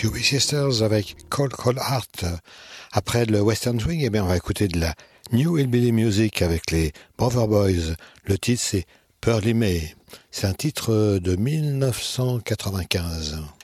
QB Sisters avec Cold Cold Heart. Après le Western Swing, eh bien, on va écouter de la New Hillbilly Music avec les Brother Boys. Le titre, c'est Pearly May. C'est un titre de 1995.